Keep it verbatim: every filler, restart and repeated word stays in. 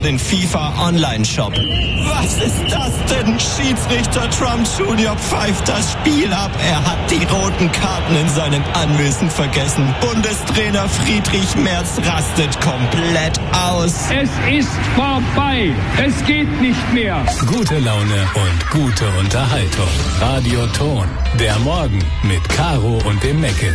Den FIFA Online-Shop. Was ist das denn? Schiedsrichter Trump Junior pfeift das Spiel ab. Er hat die roten Karten in seinem Anwesen vergessen. Bundestrainer Friedrich Merz rastet komplett aus. Es ist vorbei. Es geht nicht mehr. Gute Laune und gute Unterhaltung. Radio Ton. Der Morgen mit Caro und dem Mecke.